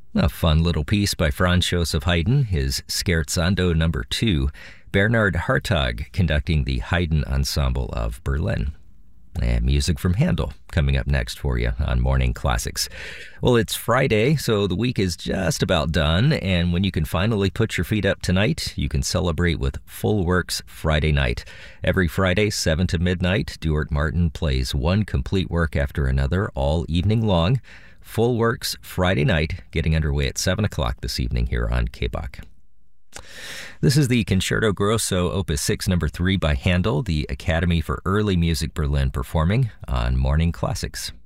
A fun little piece by Franz Joseph Haydn, his Scherzando No. 2, Bernhard Hartog conducting the Haydn Ensemble of Berlin. And music from Handel coming up next for you on Morning Classics. Well, it's Friday, so the week is just about done, and when you can finally put your feet up tonight, you can celebrate with Full Works Friday Night. Every Friday, 7 to midnight, Duart Martin plays one complete work after another all evening long. Full Works Friday Night, getting underway at 7 o'clock this evening here on KBAQ. This is the Concerto Grosso Opus 6 No. 3 by Handel, the Academy for Early Music Berlin performing on Morning Classics.